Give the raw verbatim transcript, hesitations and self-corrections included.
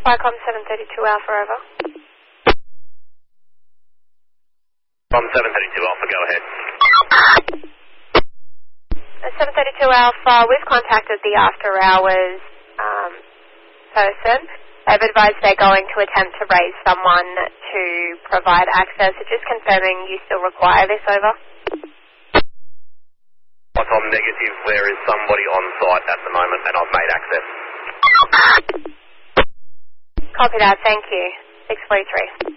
Flycom seven thirty-two Alpha, over. From seven thirty-two Alpha, go ahead. Uh, seven thirty-two Alpha, we've contacted the after hours um, person. They've advised they're going to attempt to raise someone to provide access. So just confirming you still require this, over. I'm negative, there is somebody on site at the moment and I've made access. Copy that, thank you. six forty-three.